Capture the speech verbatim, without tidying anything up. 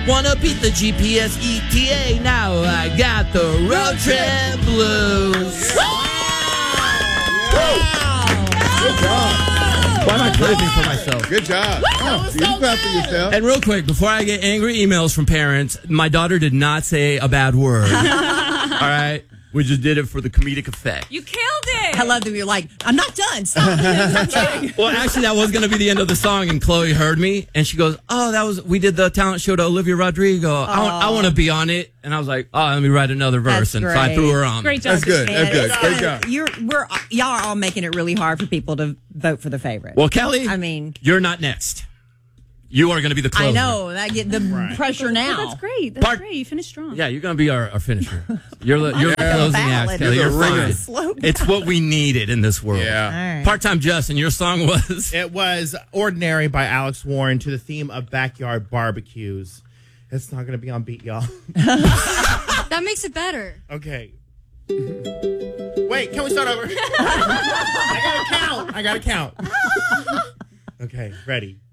Wanna beat the G P S E T A, now I got the road trip blues. Good job. Why am I clapping for myself? Good job. Oh, you clap for yourself. And real quick, before I get angry emails from parents, my daughter did not say a bad word. All right? We just did it for the comedic effect. You killed it. I love that you're like, I'm not done. Stop. Well, actually, that was going to be the end of the song, and Chloe heard me, and she goes, oh, that was, we did the talent show to Olivia Rodrigo. I want, I want to be on it. And I was like, oh, let me write another verse. That's and so I great. threw her on. Great job. That's good. That's good. It's Great gonna- job. You're, we're, y'all are all making it really hard for people to vote for the favorite. Well, Kelly, I mean, you're not next. You are going to be the closer. I know. I get the Right. pressure now. Well, that's great. That's Part- great. You finished strong. Yeah, you're going to be our, our finisher. You're the, you're the like a closing ballad. act, Kelly. You're You're the ringer. fine. Slow down. It's what we needed in this world. Yeah. All right. Part-time Justin, your song was... It was Ordinary by Alex Warren to the theme of backyard barbecues. It's not going to be on beat, y'all. That makes it better. Okay. Wait, can we start over? I got to count. I got to count. Okay, ready.